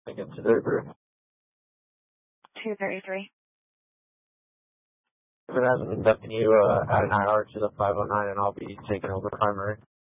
Again, 233. 233. If it hasn't been done, can you add an IR to the 509 and I'll be taking over primary?